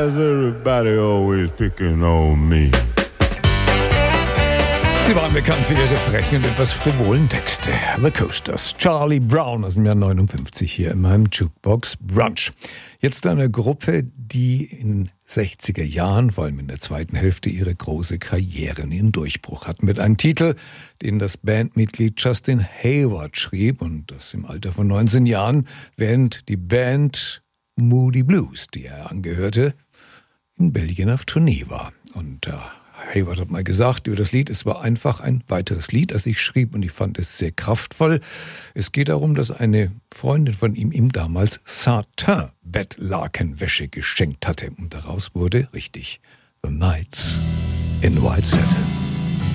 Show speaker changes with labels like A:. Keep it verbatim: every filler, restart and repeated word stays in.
A: Why is everybody always picking on me?
B: Sie waren bekannt für ihre frechen und etwas frivolen Texte. The Coasters, Charlie Brown aus dem Jahr neunundfünfzig hier in meinem Jukebox Brunch. Jetzt eine Gruppe, die in den sechziger Jahren, vor allem in der zweiten Hälfte, ihre große Karriere und ihren Durchbruch hat. Mit einem Titel, den das Bandmitglied Justin Hayward schrieb und das im Alter von neunzehn Jahren, während die Band Moody Blues, die er angehörte, in Belgien auf Tournee war. Und äh, Hayward hat mal gesagt über das Lied, es war einfach ein weiteres Lied, das ich schrieb und ich fand es sehr kraftvoll. Es geht darum, dass eine Freundin von ihm ihm damals Satin-Bettlakenwäsche geschenkt hatte und daraus wurde richtig The Nights in White Satin.